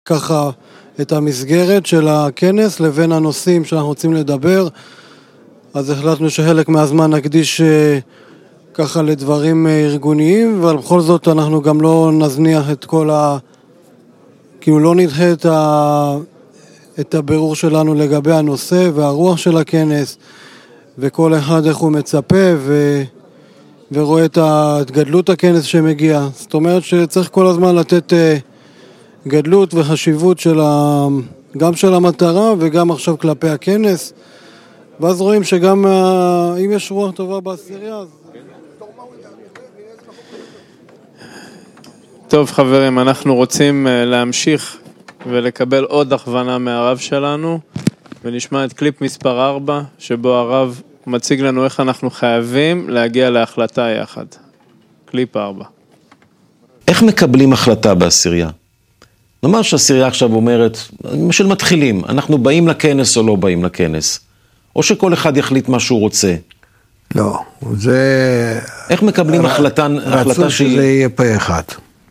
ככה את המסגרת של הכנס לבין הנושאים שאנחנו רוצים לדבר, אז החלטנו שחלק מהזמן נקדיש ככה לדברים ארגוניים, אבל בכל זאת אנחנו גם לא נזניח את כל כאילו לא נדחה את הבירור שלנו לגבי הנושא והרוח של הכנס, וכל אחד איך הוא מצפה ורואה את גדלות הכנס שמגיע. זאת אומרת שצריך כל הזמן לתת גדלות וחשיבות גם של המטרה וגם עכשיו כלפי הכנס, ואז רואים שגם אם יש רוח טובה בעשירייה אז... טוב חברים, אנחנו רוצים להמשיך ולקבל עוד הכוונה מהרב שלנו, ונשמע את קליפ מספר 4 שבו הרב מציג לנו איך אנחנו חייבים להגיע להחלטה יחד. קליפ 4. איך מקבלים החלטה בעשירייה? נאמר שהעשירייה עכשיו אומרת, של מתחילים, אנחנו באים לכנס או לא באים לכנס, או שכל אחד יחליט מה שהוא רוצה. לא, זה... איך מקבלים החלטה רצוי שזה יהיה פה אחד.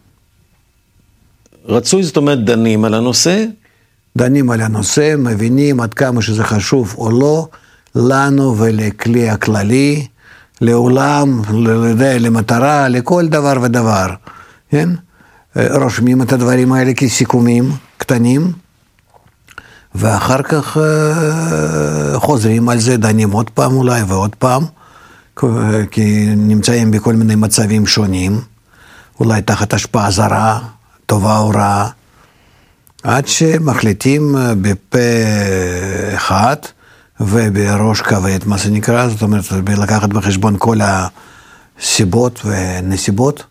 רצוי, זאת אומרת, דנים על הנושא? דנים על הנושא, מבינים עד כמה שזה חשוב או לא, לנו ולכלי הכללי, לעולם, למטרה, לכל דבר ודבר. כן? רושמים את הדברים האלה כסיכומים קטנים, ואחר כך חוזרים על זה, דנים עוד פעם אולי ועוד פעם, כי נמצאים בכל מיני מצבים שונים, אולי תחת השפעה זרה, טובה או רעה, עד שמחליטים בפה אחד ובראש כבד, מה זה נקרא, זאת אומרת, לקחת בחשבון כל הסיבות ונסיבות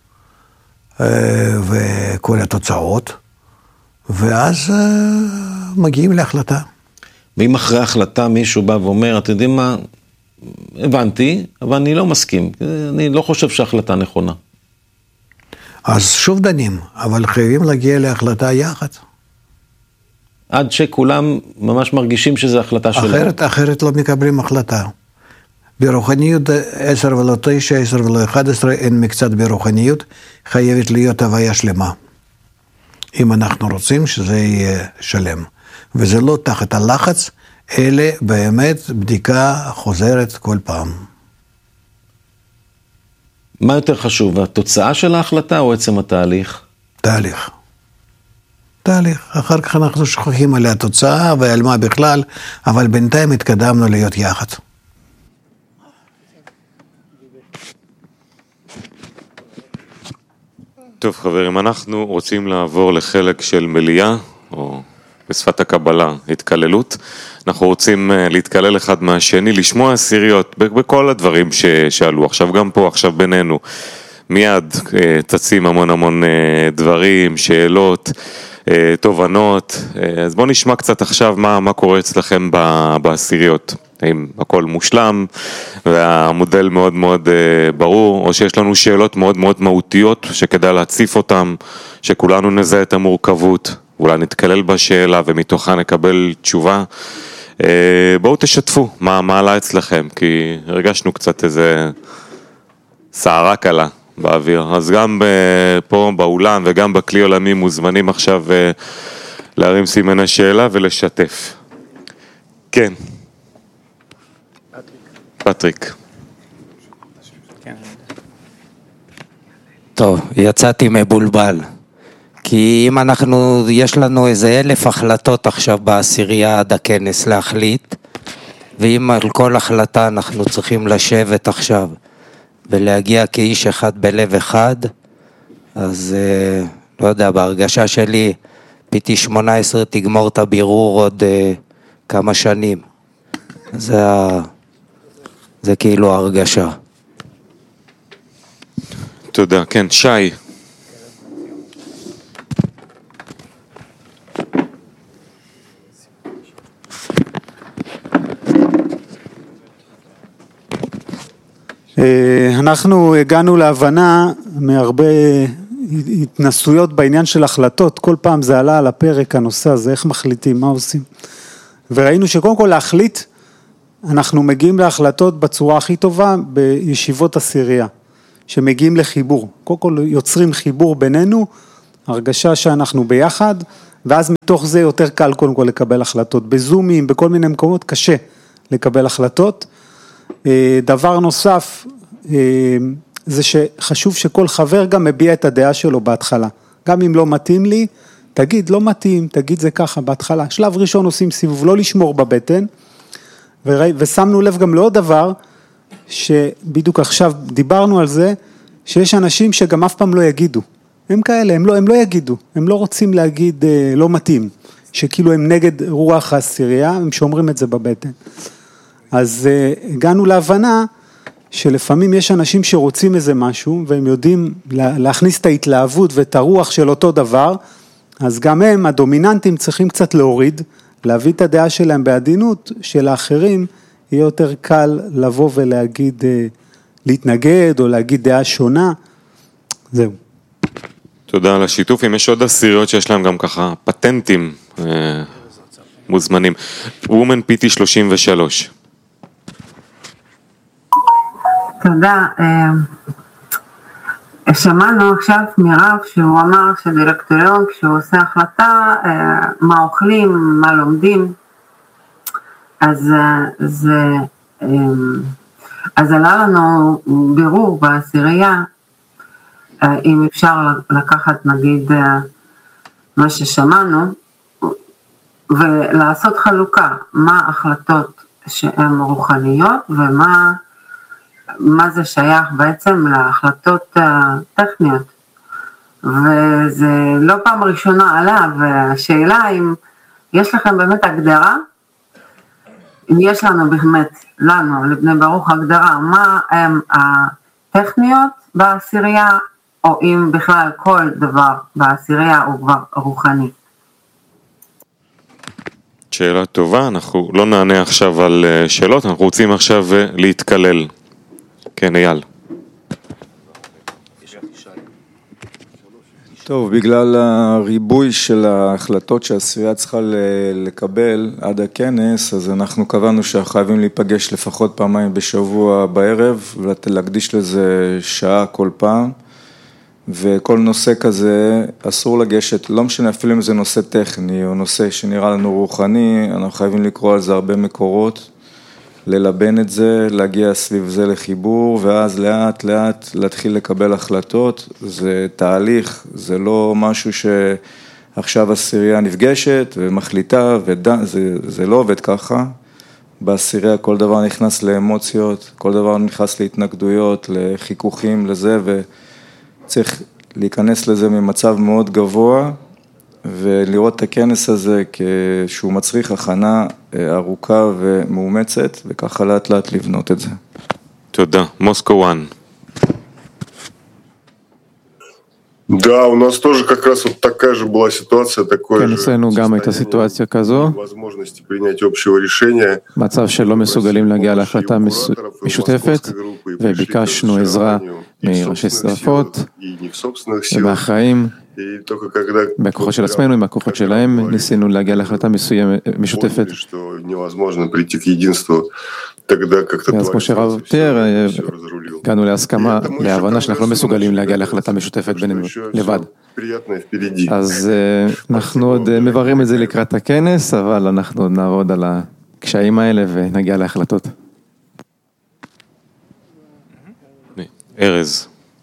וכל התוצאות, ואז מגיעים להחלטה. ואם אחרי ההחלטה מישהו בא ואומר, אתם יודעים מה, הבנתי, אבל אני לא מסכים, אני לא חושב שההחלטה נכונה. אז שוב דנים, אבל חייבים להגיע להחלטה יחד. עד שכולם ממש מרגישים שזו החלטה שלו. אחרת לא מקבלים החלטה. ברוחניות 10 ולא 9, 10 ולא 11, אין מקצת ברוחניות, חייבת להיות הוויה שלמה. אם אנחנו רוצים שזה יהיה שלם. וזה לא תחת הלחץ, אלא באמת בדיקה חוזרת כל פעם. מה יותר חשוב, התוצאה של ההחלטה או עצם התהליך? תהליך. אחר כך אנחנו שוכחים על התוצאה ועל מה בכלל, אבל בינתיים התקדמנו להיות יחד. טוב חברים, אנחנו רוצים לעבור לחלק של מליאה, או בשפת הקבלה, התקללות. אנחנו רוצים להתקלל אחד מהשני, לשמוע עשיריות בכל הדברים ששאלו. עכשיו גם פה, עכשיו בינינו, מיד תצאים המון דברים, שאלות, תובנות. אז בואו נשמע קצת עכשיו מה קורה אצלכם בעשיריות. האם הכל מושלם והמודל מאוד מאוד ברור, או שיש לנו שאלות מאוד מאוד מהותיות שכדאי להציף אותם, שכולנו נזהה את המורכבות, אולי נתקלל בשאלה ומתוכה נקבל תשובה. בואו תשתפו מה עלה אצלכם, כי הרגשנו קצת איזה סערה קלה באוויר. אז גם פה באולם וגם בכלי עולמי מוזמנים עכשיו להרים סימן השאלה ולשתף. כן. פטריק. טוב, יצאתי מבולבל. כי אם יש לנו איזה 1,000 החלטות עכשיו בעשירייה עד הכנס להחליט, ואם על כל החלטה אנחנו צריכים לשבת עכשיו ולהגיע כאיש אחד בלב אחד, אז לא יודע, בהרגשה שלי PT18 תגמור את הבירור עוד כמה שנים. זה כאילו הרגשה. תודה. כן, שי. אנחנו הגענו להבנה מהרבה התנסויות בעניין של החלטות, כל פעם זה עלה על הפרק הנושא הזה, איך מחליטים, מה עושים. וראינו שקודם כל להחליט, אנחנו מגיעים להחלטות בצורה הכי טובה בישיבות עשירייה, שמגיעים לחיבור. קודם כל יוצרים חיבור בינינו, הרגשה שאנחנו ביחד, ואז מתוך זה יותר קל קודם כל לקבל החלטות. בזומים, בכל מיני מקומות קשה לקבל החלטות. דבר נוסף, זה שחשוב שכל חבר גם מביע את הדעה שלו בהתחלה. גם אם לא מתאים לי, תגיד, לא מתאים, תגיד זה ככה בהתחלה. שלב ראשון עושים סיבוב, לא לשמור בבטן, ושמנו לב גם לעוד דבר, שבדיוק עכשיו דיברנו על זה, שיש אנשים שגם אף פעם לא יגידו. הם כאלה, הם לא יגידו, הם לא רוצים להגיד לא מתאים, שכאילו הם נגד רוח העשירייה, הם שומרים את זה בבטן. אז הגענו להבנה, שלפעמים יש אנשים שרוצים איזה משהו, והם יודעים להכניס את ההתלהבות ואת הרוח של אותו דבר, אז גם הם, הדומיננטים, צריכים קצת להוריד, להביא את הדעה שלהם בעדינות, שלאחרים יהיה יותר קל לבוא ולהגיד, להתנגד או להגיד דעה שונה. זהו. תודה על השיתוף. אם יש עוד עשיריות שיש להם גם ככה פטנטים מוזמנים. וומן פיטי 33. תודה. שמענו עכשיו מרב שהוא אמר שדירקטוריון כשהוא עושה החלטה מה אוכלים, מה לומדים, אז עלה לנו בירור בעשירייה, אם אפשר לקחת נגיד מה ששמענו ולעשות חלוקה, מה החלטות שהן רוחניות ומה זה שייך בעצם להחלטות טכניות, וזה לא פעם ראשונה עלה, והשאלה אם יש לכם באמת הגדרה, אם יש לנו באמת, לנו, לבני ברוך הגדרה, מה הם הטכניות בעשירייה, או אם בכלל כל דבר בעשירייה הוא כבר רוחני. שאלה טובה, אנחנו לא נענה עכשיו על שאלות, אנחנו רוצים עכשיו להתקלל. כן, אייל. טוב, בגלל הריבוי של ההחלטות שהעשירייה צריכה לקבל עד הכנס, אז אנחנו קבענו שחייבים להיפגש לפחות פעמיים בשבוע בערב, ולהקדיש לזה שעה כל פעם, וכל נושא כזה אסור לגשת, לא משנה אפילו אם זה נושא טכני או נושא שנראה לנו רוחני, אנחנו חייבים לקרוא על זה הרבה מקורות, ללבן את זה, להגיע סביב זה לחיבור, ואז לאט לאט להתחיל לקבל החלטות. זה תהליך, זה לא משהו שעכשיו עשירייה נפגשת ומחליטה, זה לא עובד ככה. בעשירייה כל דבר נכנס לאמוציות, כל דבר נכנס להתנגדויות, לחיכוכים, לזה, וצריך להיכנס לזה ממצב מאוד גבוה, ולראות את הכנס הזה כשהוא מצריך הכנה ארוכה ומאומצת, וככה לאט לאט לבנות את זה. תודה. מוסקו 1. Да, у нас тоже как раз вот такая же была ситуация, такое же возможности принять общего решения. מצב שלא מסוגלים להגיע להחלטה משותפת, וביקשנו עזרה מראשי שרפות ומהחיים, בכוחות של עצמנו, עם הכוחות שלהם, ניסינו להגיע להחלטה משותפת. אז כמו שרב תיאר, הגענו להסכמה, להבנה שאנחנו לא מסוגלים להגיע להחלטה משותפת בינינו לבד. אז אנחנו עוד מבררים את זה לקראת הכנס, אבל אנחנו עוד נעבוד על הקשיים האלה ונגיע להחלטות. ארז.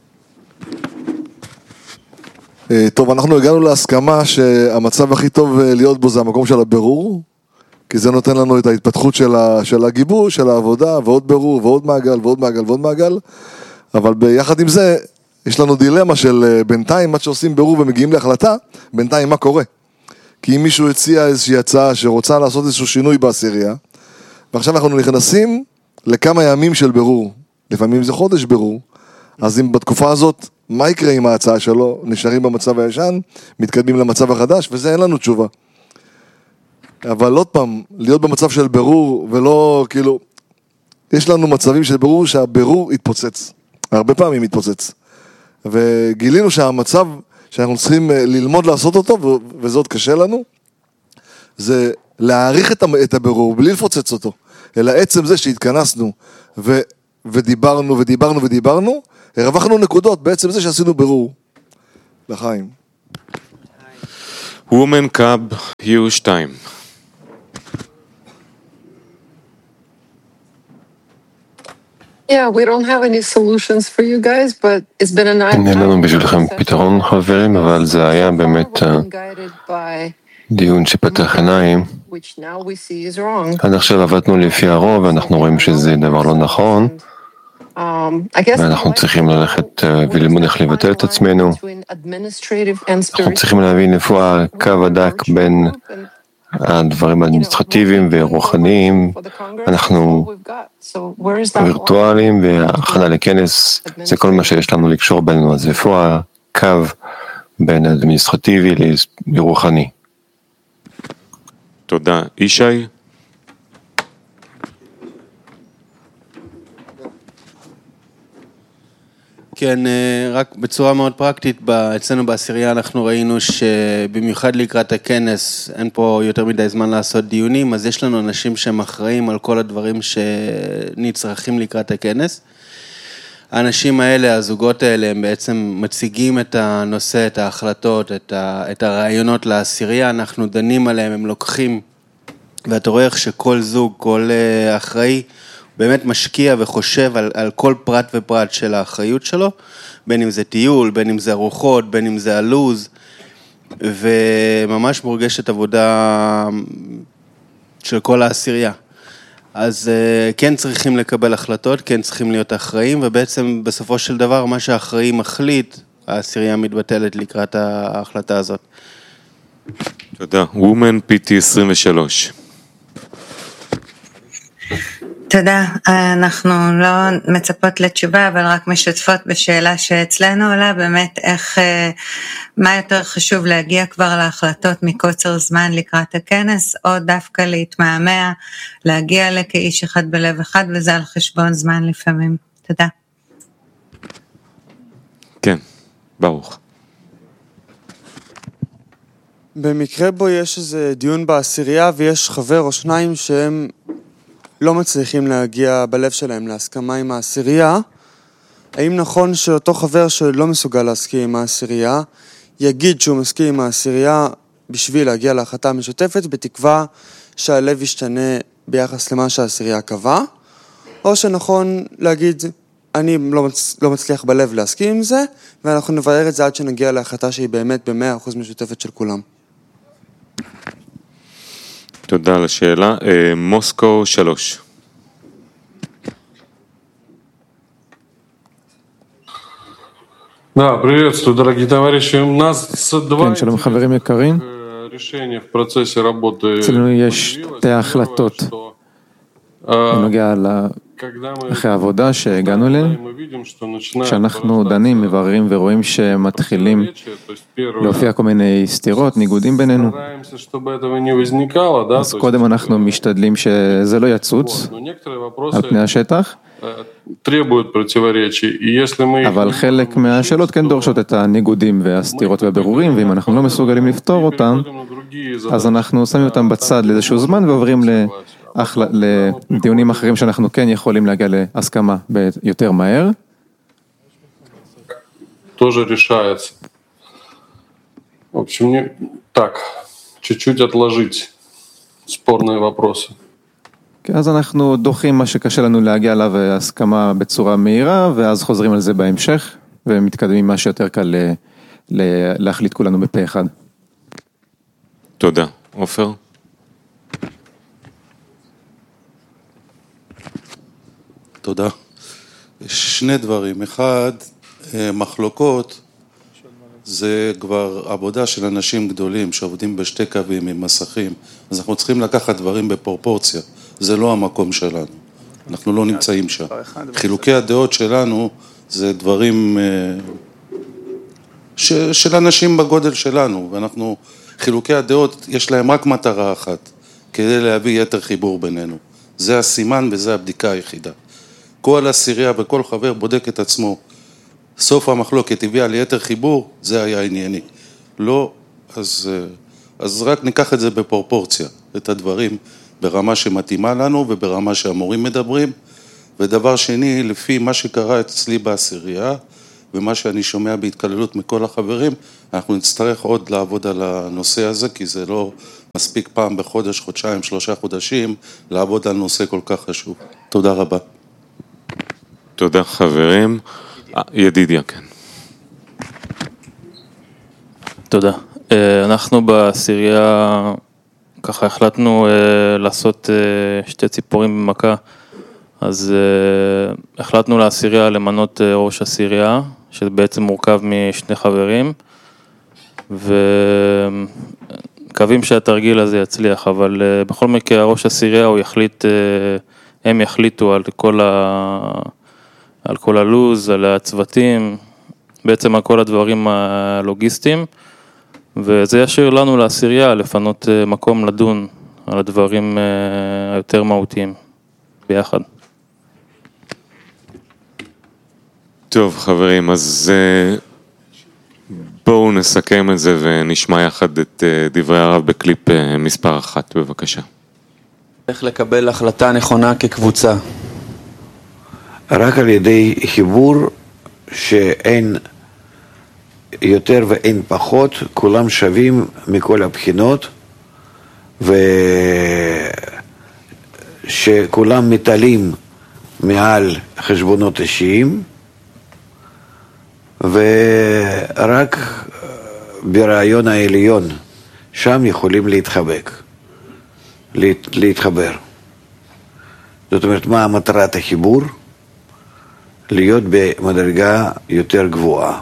טוב, אנחנו הגענו להסכמה שהמצב הכי טוב להיות בו זה המקום של הבירור, כי זה נותן לנו את ההתפתחות של הגיבוש, של העבודה, ועוד בירור, ועוד מעגל, ועוד מעגל, ועוד מעגל, אבל ביחד עם זה, יש לנו דילמה של בינתיים, עד שעושים בירור ומגיעים להחלטה, בינתיים מה קורה? כי אם מישהו הציע איזושהי הצעה שרוצה לעשות איזשהו שינוי בעשירייה, ועכשיו אנחנו נכנסים לכמה ימים של בירור, לפעמים זה חודש בירור, אז אם בתקופה הזאת, מה יקרה עם ההצעה שלו? נשארים במצב הישן, מתקדמים למצב החדש, וזה אין לנו תשובה. אבל עוד פעם, להיות במצב של בירור, ולא כאילו, יש לנו מצבים של בירור שהבירור יתפוצץ. הרבה פעמים יתפוצץ. וגילינו שהמצב שאנחנו צריכים ללמוד לעשות אותו, וזה עוד קשה לנו, זה להעריך את הבירור, בלי לפוצץ אותו. אלא עצם זה שהתכנסנו, ודיברנו, ודיברנו, ודיברנו, הרווחנו נקודות בעצם זה שעשינו בירור. לחיים. Women Cub U2. Yeah, we don't have any solutions for you guys, but it's been a night. אין לנו בשבילכם פתרון, חברים, אבל זה היה באמת דיון שפתח עיניים. עד עכשיו עבדנו לפי הרוב, ואנחנו רואים שזה דבר לא נכון, ואנחנו צריכים ללכת וללמוד איך לבטל את עצמנו. אנחנו צריכים להבין איפה הקו הדק בין הדברים האדמיניסטרטיביים ורוחניים. אנחנו וירטואליים, והכנה לכנס זה כל מה שיש לנו לקשור בינינו. אז איפה הקו בין האדמיניסטרטיבי לרוחני? תודה. ישי? כן, רק בצורה מאוד פרקטית, אצלנו בעשירייה אנחנו ראינו שבמיוחד לקראת הכנס אין פה יותר מדי זמן לעשות דיונים, אז יש לנו אנשים שהם אחראים על כל הדברים שנצרכים לקראת הכנס. האנשים האלה, הזוגות האלה, הם בעצם מציגים את הנושא, את ההחלטות, את הרעיונות לעשירייה, אנחנו דנים עליהם, הם לוקחים, ואתה רואה איך שכל זוג, כל אחראי, באמת משקיע וחושב על כל פרט ופרט של האחריות שלו, בין אם זה טיול, בין אם זה ארוחות, בין אם זה הלוז, וממש מורגשת עבודה של כל העשירייה. אז כן צריכים לקבל החלטות, כן צריכים להיות אחראים, ובעצם בסופו של דבר מה שהאחראי מחליט, העשירייה מתבטלת לקראת ההחלטה הזאת. תודה. Women PT 23. תודה, אנחנו לא מצפות לתשובה, אבל רק משתפות בשאלה שאצלנו עולה, באמת איך, מה יותר חשוב להגיע כבר להחלטות מקוצר זמן לקראת הכנס, או דווקא להתמהמה, להגיע לכאיש אחד בלב אחד, וזה על חשבון זמן לפעמים. תודה. כן, ברוך. במקרה בו יש איזה דיון בעשירייה, ויש חבר או שניים שהם לא מצליחים להגיע בלב שלהם להסכמה עם העשירייה, האם נכון שאותו חבר שלא מסוגל להסכים עם העשירייה, יגיד שהוא מסכים עם העשירייה בשביל להגיע להחלטה משותפת, בתקווה שהלב ישתנה ביחס למה שהעשירייה קבע, או שנכון להגיד, אני לא מצליח בלב להסכים עם זה, ואנחנו נברר את זה עד שנגיע להחלטה שהיא באמת ב100% משותפת של כולם. תודה על השאלה. מוסקו 3. Да, приветствую, дорогие товарищи. У нас два решения в процессе работы. אצלנו יש שתי החלטות בנוגע אחרי העבודה שהגענו אליהם, כשאנחנו דנים, מבררים ורואים שמתחילים להופיע כל מיני סתירות, ניגודים בינינו. אז קודם אנחנו משתדלים שזה לא יצוץ על פני השטח, אבל חלק מהשאלות כן דורשות את הניגודים והסתירות והבירורים, ואם אנחנו לא מסוגלים לפתור אותם, אז אנחנו שמים אותם בצד לאיזשהו זמן ועוברים לדיונים אחרים שאנחנו כן יכולים להגיע להסכמה יותר מהר. Тоже решается. В общем, так, чуть-чуть отложить спорные вопросы. אז אנחנו דוחים מה שקשה לנו להגיע אליו הסכמה בצורה מהירה, ואז חוזרים על זה בהמשך, ומתקדמים מה שיותר קל להחליט כולנו בפה אחד. תודה. עופר? תודה. יש שני דברים. אחד, מחלוקות, זה כבר עבודה של אנשים גדולים שעובדים בשתי קווים עם מסכים, אז אנחנו צריכים לקחת דברים בפרופורציה. זה לא המקום שלנו. אנחנו לא נמצאים שם. חילוקי הדעות שלנו זה דברים של אנשים בגודל שלנו, ואנחנו, חילוקי הדעות יש להם רק מטרה אחת, כדי להביא יתר חיבור בינינו. זה הסימן וזה הבדיקה היחידה. כל עשירייה וכל חבר בודק את עצמו. סוף המחלוקת הביאה ליתר חיבור, זה היה ענייני. לא, אז רק ניקח את זה בפרופורציה, את הדברים ברמה שמתאימה לנו וברמה שהמורים מדברים. ודבר שני, לפי מה שקרה אצלי בעשירייה, ומה שאני שומע בהתקללות מכל החברים, אנחנו נצטרך עוד לעבוד על הנושא הזה, כי זה לא מספיק פעם בחודש, חודשיים, 3 חודשים, לעבוד על נושא כל כך חשוב. תודה רבה. תודה חברים. ידידיה, כן. תודה. אנחנו בעשירייה ככה החלטנו לעשות 2 ציפורים במכה, אז החלטנו לעשירייה למנות ראש עשירייה, שזה בעצם מורכב מ2 חברים, ומקווים שהתרגיל הזה יצליח, אבל בכל מקרה ראש עשירייה הוא יחליט, הם יחליטו על כל הלוז, על הצוותים, בעצם על כל הדברים הלוגיסטיים, וזה ישאיר לנו לעשירייה לפנות מקום לדון על הדברים היותר מהותיים ביחד. טוב חברים, אז בואו נסכם את זה ונשמע יחד את דברי הרב בקליפ מספר 1, בבקשה. איך לקבל החלטה נכונה כקבוצה? רק על ידי חיבור שאין יותר ואין פחות, כולם שווים מכל הבחינות, ושכולם מתעלים מעל חשבונות אישיים, ורק ברעיון העליון שם יכולים להתחבר. זאת אומרת, מה מטרת החיבור? להיות במדרגה יותר גבוהה.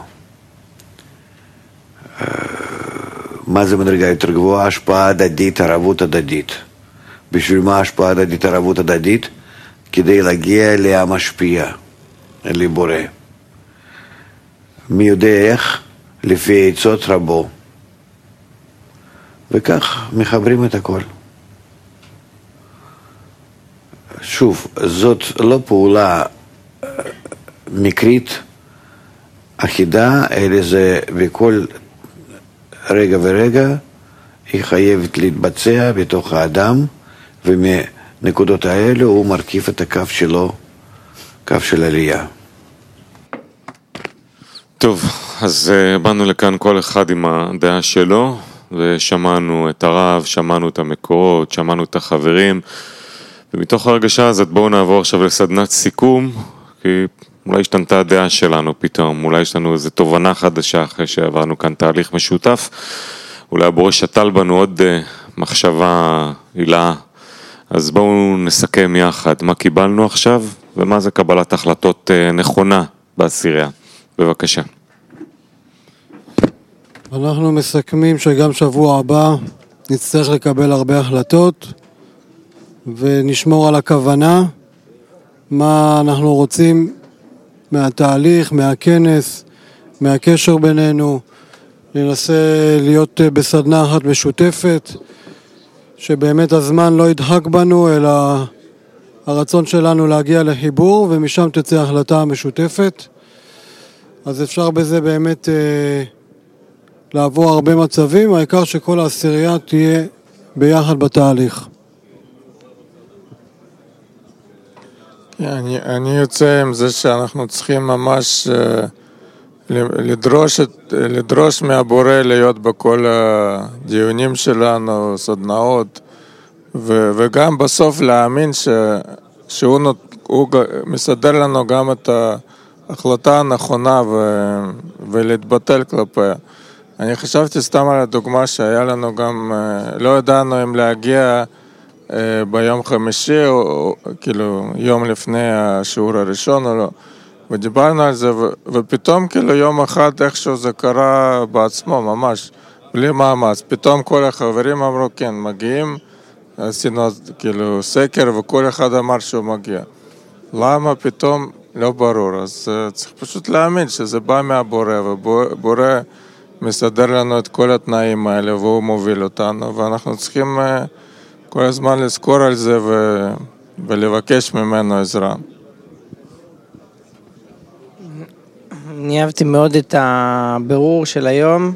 מה זה מדרגה יותר גבוהה? השפעה הדדית, ערבות הדדית. בשביל מה השפעה הדדית, ערבות הדדית? כדי להגיע למשפיע, לבורא. מי יודע איך? לפי עצות רבו. וכך מחברים את הכל. שוב, זאת לא פעולה מקרית אחידה, אלא זה בכל רגע ורגע היא חייבת להתבצע בתוך האדם, ומנקודות האלו הוא מרכיב את הקו שלו, קו של עלייה. טוב, אז באנו לכאן כל אחד עם הדעה שלו, ושמענו את הרב, שמענו את המקורות, שמענו את החברים, ומתוך הרגשה הזאת בואו נעבור עכשיו לסדנת סיכום, כי אולי השתנתה הדעה שלנו פתאום, אולי יש לנו איזו תובנה חדשה אחרי שעברנו כאן תהליך משותף, אולי הבורא שתל בנו עוד מחשבה הילה, אז בואו נסכם יחד מה קיבלנו עכשיו, ומה זה קבלת החלטות נכונה בעשירייה. בבקשה. אנחנו מסכמים שגם שבוע הבא נצטרך לקבל הרבה החלטות, ונשמור על הכוונה, מה אנחנו רוצים מהתהליך, מהכנס, מהקשר בינינו, ננסה להיות בסדנה אחת משותפת, שבאמת הזמן לא ידחק בנו, אלא הרצון שלנו להגיע לחיבור, ומשם תצא החלטה משותפת. אז אפשר בזה באמת לעבור הרבה מצבים, העיקר שכל העשירייה תהיה ביחד בתהליך. אני יוצא עם זה שאנחנו צריכים ממש לדרוש מהבורא להיות בכל הדיונים שלנו, סדנאות, וגם בסוף להאמין שהוא מסדר לנו גם את ההחלטה הנכונה ולהתבטל כלפיה. אני חשבתי סתם על הדוגמה שהיה לנו גם, לא ידענו אם להגיע ביום חמישי, או כאילו יום לפני השיעור הראשון או לא, ודיברנו על זה, ופתאום כאילו יום אחד איכשהו זה קרה בעצמו ממש, בלי מאמץ, פתאום כל החברים אמרו כן, מגיעים, עשינו כאילו סקר וכל אחד אמר שהוא מגיע. למה פתאום? לא ברור, אז צריך פשוט להאמין שזה בא מהבורא, ובורא מסדר לנו את כל התנאים האלה והוא מוביל אותנו, ואנחנו צריכים כל הזמן לזכור על זה ולבקש ממנו עזרה. אני אהבתי מאוד את הבירור של היום.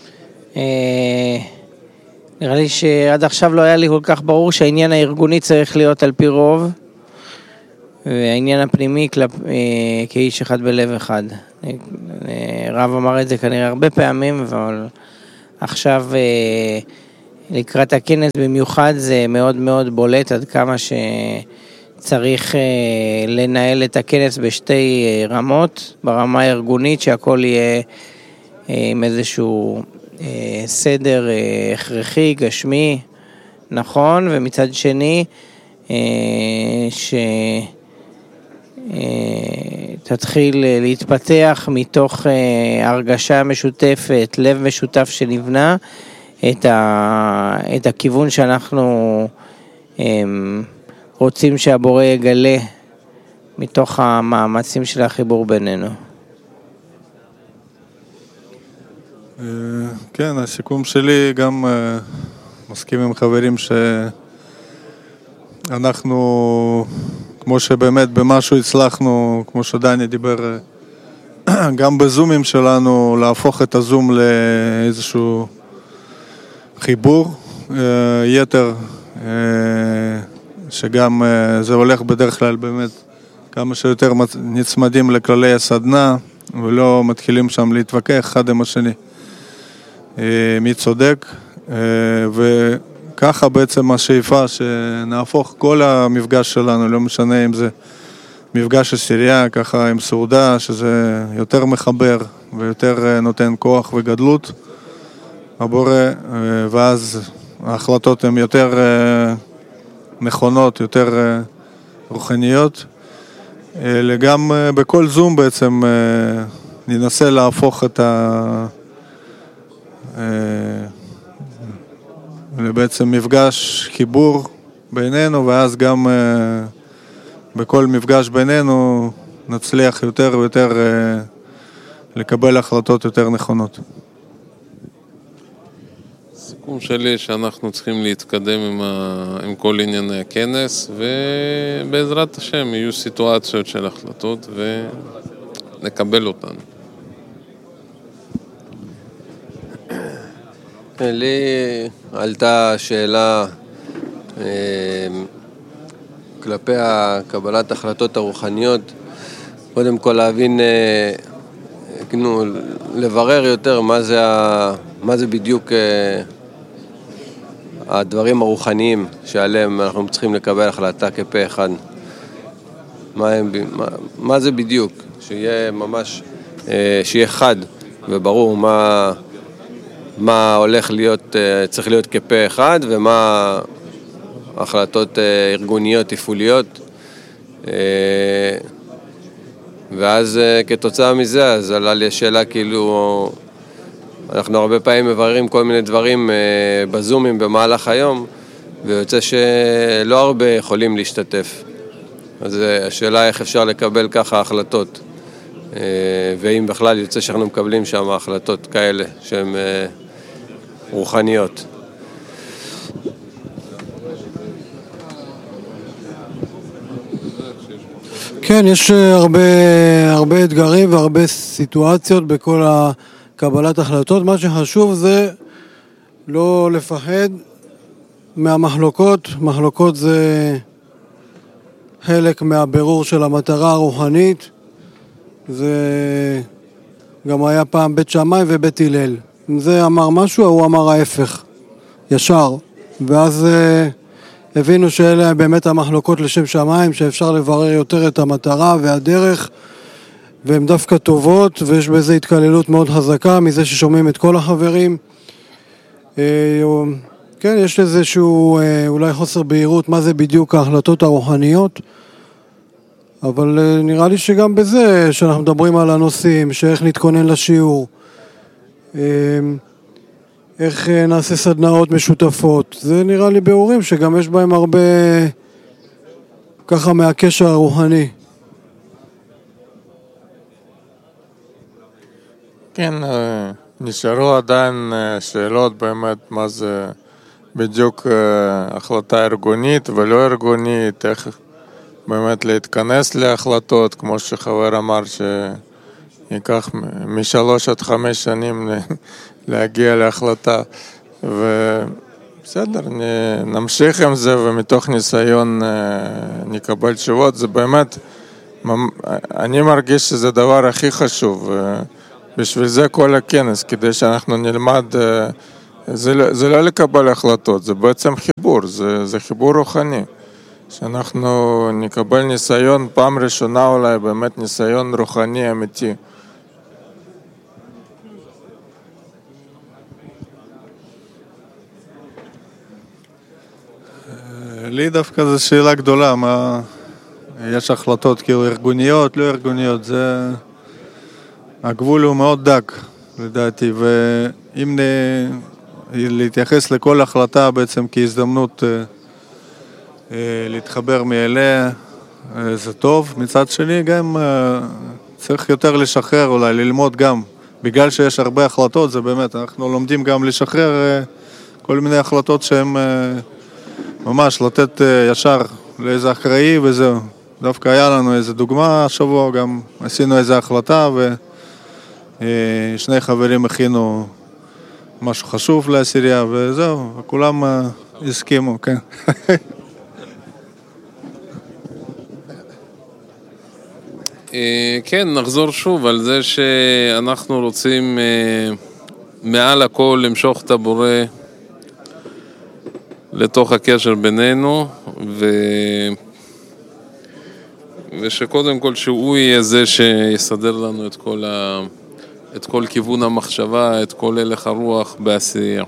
נראה לי שעד עכשיו לא היה לי כל כך ברור שהעניין הארגוני צריך להיות על פי רוב. והעניין הפנימי כאיש אחד בלב אחד. רב אמר את זה כנראה הרבה פעמים, אבל עכשיו לקראת הכנס במיוחד זה מאוד מאוד בולט עד כמה שצריך לנהל את הכנס בשתי רמות, ברמה הארגונית שהכל יהיה עם איזשהו סדר הכרחי, גשמי, נכון, ומצד שני שתתחיל להתפתח מתוך הרגשה משותפת, לב משותף שנבנה, את הכיוון שאנחנו רוצים שהבורא יגלה מתוך המאמצים של החיבור בינינו. כן, הסיכום שלי גם מסכים עם חברים שאנחנו, כמו שבאמת במשהו הצלחנו, כמו שדני דיבר, גם בזומים שלנו, להפוך את הזום לאיזשהו חיבור יתר, שגם זה הולך בדרך כלל באמת כמה שיותר נצמדים לכללי הסדנה, ולא מתחילים שם להתווכח אחד עם השני. מי צודק, וככה בעצם השאיפה שנהפוך כל המפגש שלנו, לא משנה אם זה מפגש עשירייה, ככה עם סעודה, שזה יותר מחבר ויותר נותן כוח וגדלות הבורא, ואז ההחלטות הן יותר נכונות, יותר רוחניות. גם בכל זום בעצם ננסה להפוך את בעצם מפגש חיבור בינינו, ואז גם בכל מפגש בינינו נצליח יותר ויותר לקבל החלטות יותר נכונות. הסיכום שלי שאנחנו צריכים להתקדם עם כל ענייני הכנס, ובעזרת השם יהיו סיטואציות של החלטות ונקבל אותן. לי עלתה שאלה כלפי קבלת החלטות הרוחניות, קודם כל להבין, לברר יותר מה זה בדיוק הדברים הרוחניים שעליהם אנחנו צריכים לקבל החלטה כפה אחד. מה זה בדיוק? שיהיה ממש, שיהיה חד וברור מה הולך להיות, צריך להיות כפה אחד, ומה החלטות ארגוניות, תפעוליות. ואז כתוצאה מזה, אז עלה לי השאלה כאילו, אנחנו הרבה פעמים מבררים כל מיני דברים בזומים במהלך היום, ויוצא שלא הרבה יכולים להשתתף. אז השאלה איך אפשר לקבל ככה החלטות, ואם בכלל יוצא שאנחנו מקבלים שם החלטות כאלה שהן רוחניות. כן, יש הרבה אתגרים והרבה סיטואציות בכל קבלת החלטות. מה שחשוב זה לא לפחד מהמחלוקות. מחלוקות זה חלק מהבירור של המטרה הרוחנית. זה גם היה פעם בית שמאי ובית הלל. אם זה אמר משהו, הוא אמר ההפך, ישר. ואז הבינו שאלה באמת המחלוקות לשם שמיים, שאפשר לברר יותר את המטרה והדרך, והן דווקא טובות, ויש בזה התקללות מאוד חזקה מזה ששומעים את כל החברים. כן, יש איזשהו אולי חוסר בהירות מה זה בדיוק ההחלטות הרוחניות, אבל נראה לי שגם בזה שאנחנו מדברים על הנושאים, שאיך נתכונן לשיעור, איך נעשה סדנאות משותפות, זה נראה לי ביאורים שגם יש בהם הרבה ככה מהקשר הרוחני. כן, נשארו עדיין שאלות באמת מה זה בדיוק החלטה ארגונית ולא ארגונית, איך באמת להתכנס להחלטות, כמו שחבר אמר ייקח 3 עד 5 שנים להגיע להחלטה, בסדר, נמשיך עם זה ומתוך ניסיון נקבל תשובות, זה באמת, אני מרגיש שזה הדבר הכי חשוב, בשביל זה כל הכנס, כדי שאנחנו נלמד, זה לא לקבל החלטות, זה בעצם חיבור, זה חיבור רוחני, שאנחנו נקבל ניסיון, פעם ראשונה אולי באמת ניסיון רוחני אמיתי. לי דווקא זו שאלה גדולה, מה יש החלטות כאילו ארגוניות, לא ארגוניות, זה הגבול הוא מאוד דק לדעתי, ואם להתייחס לכל החלטה בעצם כהזדמנות להתחבר מאליה, זה טוב. מצד שני גם צריך יותר לשחרר, אולי ללמוד גם, בגלל שיש הרבה החלטות, זה באמת, אנחנו לומדים גם לשחרר כל מיני החלטות שהן ממש לתת ישר לאיזה אחראי וזהו. דווקא היה לנו איזו דוגמה השבוע, גם עשינו איזו החלטה ושני חברים הכינו משהו חשוב לעשירייה וזהו, וכולם הסכימו, כן. כן, נחזור שוב על זה שאנחנו רוצים מעל הכל למשוך את הבורא לתוך הקשר בינינו, ושקודם כל שהוא יהיה זה שיסדר לנו את כל כיוון המחשבה, את כל הלך הרוח בעשייה.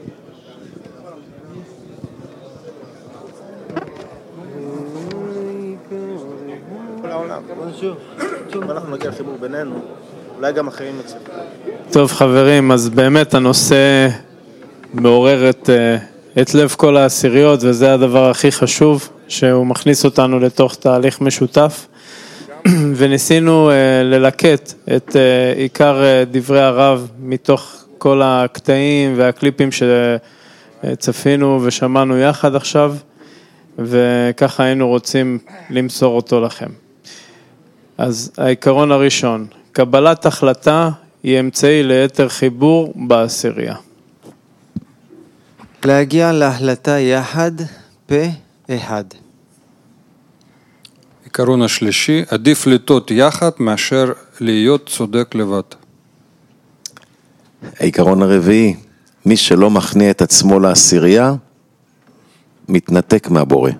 אנחנו נגיע לחיבור בינינו, אולי גם אחרים יצליחו. טוב חברים, אז באמת הנושא מעורר את לב כל העשיריות, וזה הדבר הכי חשוב, שהוא מכניס אותנו לתוך תהליך משותף, וניסינו ללקט את עיקר דברי הרב מתוך כל הקטעים והקליפים שצפינו ושמענו יחד עכשיו, וככה היינו רוצים למסור אותו לכם. אז העיקרון הראשון, קבלת החלטה היא אמצעי ליתר חיבור בעשירייה. להגיע להחלטה יחד פה אחד. עיקרון השלישי, עדיף לטעות יחד מאשר להיות צודק לבד. העיקרון הרביעי, מי שלא מכניע את עצמו לעשירייה, מתנתק מהבורא.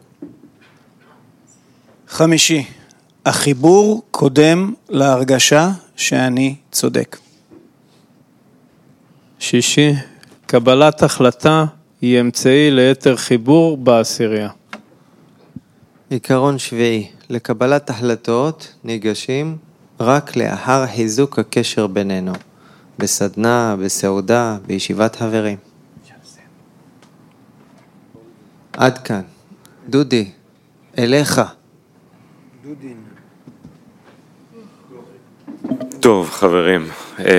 חמישי, החיבור קודם להרגשה שאני צודק. שישי, קבלת החלטה היא אמצעי ליתר חיבור בעשירייה. עיקרון שביעי, לקבלת החלטות ניגשים רק לאחר חיזוק הקשר בינינו, בסדנה, בסעודה, בישיבת חברים. עד כאן. דודי, אליך. טוב חברים,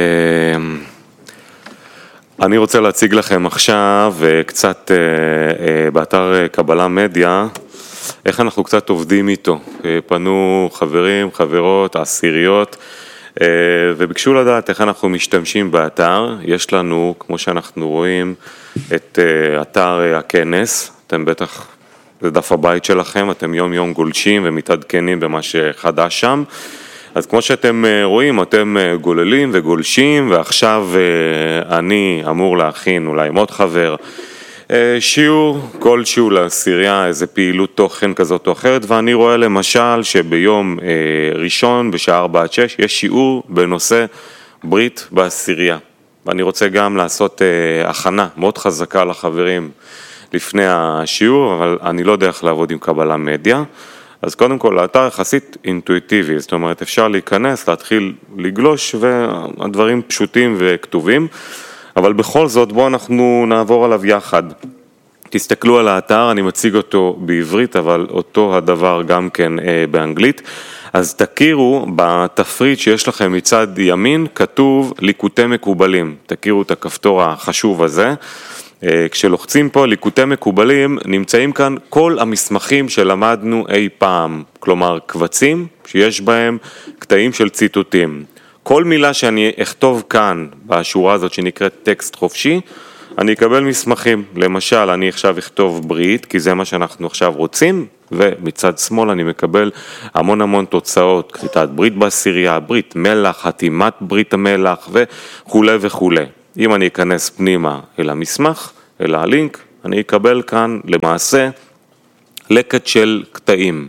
אני רוצה להציג לכם עכשיו קצת באתר קבלה מדיה, איך אנחנו קצת עובדים איתו. פנו חברים, חברות, עשיריות, וביקשו לדעת איך אנחנו משתמשים באתר. יש לנו, כמו שאנחנו רואים, את אתר הכנס, אתם בטח, זה דף הבית שלכם, אתם יום יום גולשים ומתעדכנים במה שחדש שם. אז כמו שאתם רואים, אתם גוללים וגולשים, ועכשיו אני אמור להכין אולי עם עוד חבר שיעור, כלשהו לעשירייה, איזה פעילות תוכן כזאת או אחרת, ואני רואה למשל שביום ראשון בשעה 4-6 יש שיעור בנושא ברית בעשירייה, ואני רוצה גם לעשות הכנה מאוד חזקה לחברים לפני השיעור, אבל אני לא יודע איך לעבוד עם קבלה מדיה. אז קודם כל, האתר יחסית אינטואיטיבי, זאת אומרת, אפשר להיכנס, להתחיל לגלוש, והדברים פשוטים וכתובים, אבל בכל זאת, בואו אנחנו נעבור עליו יחד. תסתכלו על האתר, אני מציג אותו בעברית, אבל אותו הדבר גם כן באנגלית. אז תכירו בתפריט שיש לכם מצד ימין, כתוב ליקוטי מקובלים. תכירו את הכפתור החשוב הזה. כשלוחצים פה ליקוטי מקובלים, נמצאים כאן כל המסמכים שלמדנו אי פעם, כלומר קבצים שיש בהם קטעים של ציטוטים. כל מילה שאני אכתוב כאן בשורה הזאת שנקראת טקסט חופשי, אני אקבל מסמכים, למשל אני עכשיו אכתוב ברית, כי זה מה שאנחנו עכשיו רוצים, ומצד שמאל אני מקבל המון תוצאות, כריתת ברית בעשירייה, ברית מלח, חתימת ברית המלח וכו' וכו'. אם אני אכנס פנימה אל המסמך, אל הלינק, אני אקבל כאן למעשה לקט של קטעים.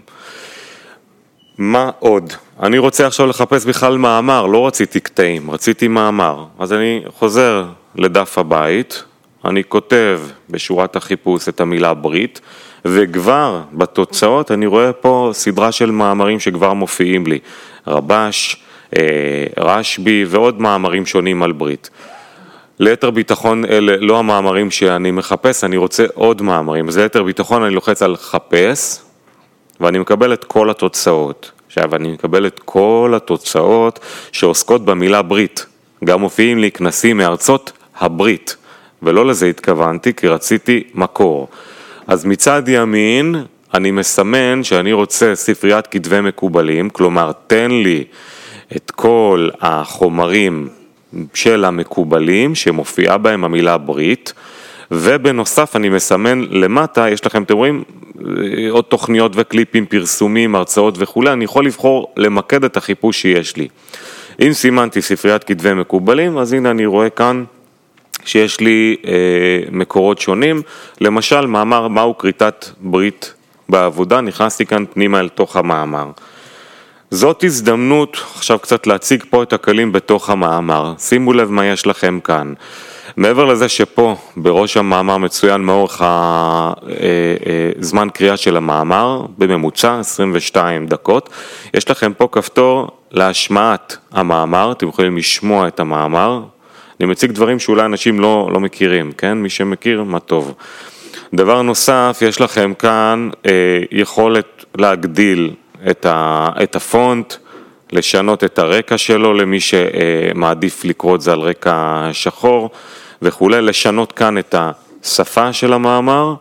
מה עוד? אני רוצה עכשיו לחפש בכלל מאמר, לא רציתי קטעים, רציתי מאמר. אז אני חוזר לדף הבית, אני כותב בשורת החיפוש את המילה ברית, וכבר בתוצאות אני רואה פה סדרה של מאמרים שכבר מופיעים לי. רבש, רשבי ועוד מאמרים שונים על ברית. ליתר ביטחון אלה לא המאמרים שאני מחפש, אני רוצה עוד מאמרים. אז ליתר ביטחון אני לוחץ על חפש, ואני מקבל את כל התוצאות. עכשיו אני מקבל את כל התוצאות שעוסקות במילה ברית. גם מופיעים לי כנסים מארצות הברית, ולא לזה התכוונתי כי רציתי מקור. אז מצד ימין אני מסמן שאני רוצה ספריית כתבי מקובלים, כלומר תן לי את כל החומרים של המקובלים שמופיעה בהם המילה ברית, ובנוסף אני מסמן למטה, יש לכם, אתם רואים, עוד תוכניות וקליפים, פרסומים, הרצאות וכו', אני יכול לבחור למקד את החיפוש שיש לי. אם סימנתי ספריית כתבי מקובלים, אז הנה אני רואה כאן שיש לי מקורות שונים, למשל מאמר מהו כריתת ברית בעבודה, נכנסתי כאן פנימה אל תוך המאמר. זאת הזדמנות עכשיו קצת להציג פה את הכלים בתוך המאמר, שימו לב מה יש לכם כאן. מעבר לזה שפה בראש המאמר מצוין מאורך זמן קריאה של המאמר, בממוצע 22 דקות, יש לכם פה כפתור להשמעת המאמר, אתם יכולים לשמוע את המאמר, אני מציג דברים שאולי אנשים לא מכירים, כן? מי שמכיר, מה טוב. דבר נוסף, יש לכם כאן יכולת להגדיל את הפונט, לשנות את הרקע שלו למי שמעדיף לקרוא את זה על רקע שחור וכו', לשנות כאן את השפה של המאמר,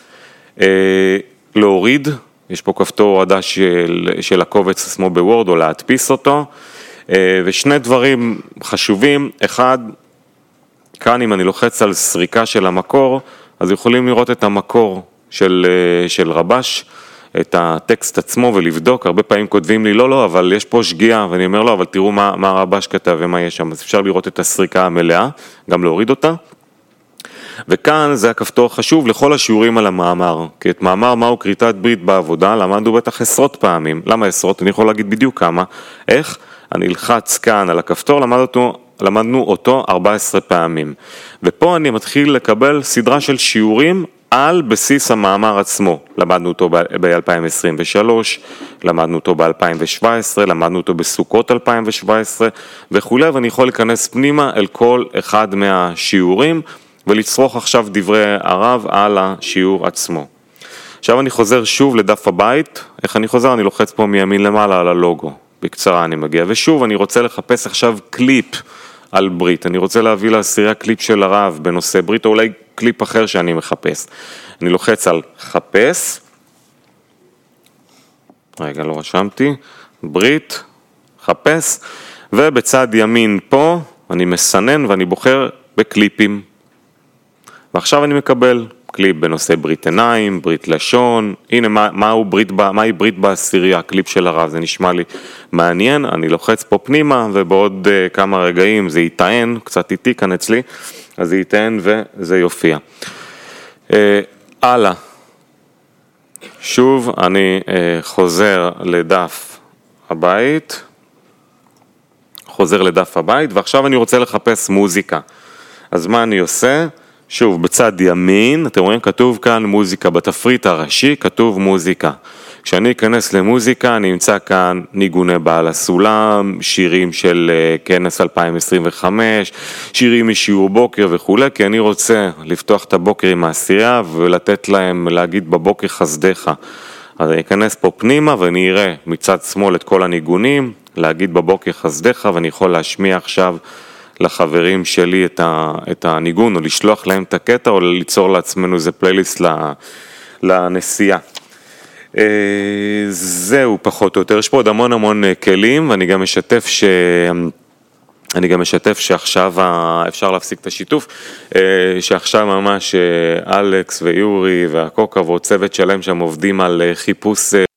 להוריד, יש פה כפתור הורדה של הקובץ עצמו בוורד או להדפיס אותו, ושני דברים חשובים, אחד, כאן אם אני לוחץ על סריקה של המקור, אז יכולים לראות את המקור של רבש, את הטקסט עצמו ולבדוק, הרבה פעמים כותבים לי, לא, אבל יש פה שגיאה, ואני אומר לו, אבל תראו מה רבש כתב ומה יש שם, אז אפשר לראות את הסריקה המלאה, גם להוריד אותה. וכאן זה הכפתור חשוב לכל השיעורים על המאמר, כי את מאמר מהו כריתת ברית בעבודה, למדנו בטח עשרות פעמים. למה עשרות? אני יכול להגיד בדיוק כמה. איך? אני אלחץ כאן על הכפתור, למדנו אותו 14 פעמים. ופה אני מתחיל לקבל סדרה של שיעורים על בסיס המאמר עצמו. למדנו אותו ב-2023, למדנו אותו ב-2017, למדנו אותו בסוכות 2017 וכו', ואני יכול להיכנס פנימה אל כל אחד מהשיעורים ולצרוך עכשיו דברי הרב על השיעור עצמו. עכשיו אני חוזר שוב לדף הבית. איך אני חוזר? אני לוחץ פה מימין למעלה על הלוגו. בקצרה אני מגיע. ושוב אני רוצה לחפש עכשיו קליפ על ברית. אני רוצה להביא לעשירייה קליפ של הרב בנושא ברית, או אולי קליפ אחר שאני מחפש. אני לוחץ על חפש. רגע, לא רשמתי. ברית, חפש. ובצד ימין פה אני מסנן ואני בוחר בקליפים. ועכשיו אני מקבל קליפ בנושא ברית עיניים, ברית לשון. הנה מהי ברית בעשירייה, קליפ של הרב, זה נשמע לי מעניין. אני לוחץ פה פנימה ובעוד כמה רגעים זה יטען, קצת איטי כאן אצלי, אז זה יטען וזה יופיע. הלאה. שוב אני חוזר לדף הבית. ועכשיו אני רוצה לחפש מוזיקה. אז מה אני עושה? שוב, בצד ימין, אתם רואים, כתוב כאן מוזיקה, בתפריט הראשי כתוב מוזיקה. כשאני אכנס למוזיקה, אני אמצא כאן ניגוני בעל הסולם, שירים של כנס 2025, שירים משיעור בוקר וכו', כי אני רוצה לפתוח את הבוקר עם העשירייה ולתת להם להגיד בבוקר חסדך. אז אני אכנס פה פנימה ואני אראה מצד שמאל את כל הניגונים, להגיד בבוקר חסדך, ואני יכול להשמיע עכשיו לחברים שלי את הניגון, או לשלוח להם את הקטע, או ליצור לעצמנו איזה פלייליסט לנסיעה. זהו פחות או יותר, יש פה עוד המון כלים, ואני גם משתף אני גם משתף שעכשיו אפשר להפסיק את השיתוף, שעכשיו ממש אלכס ויורי והקוקה ועוד צוות שלהם שם עובדים על חיפוש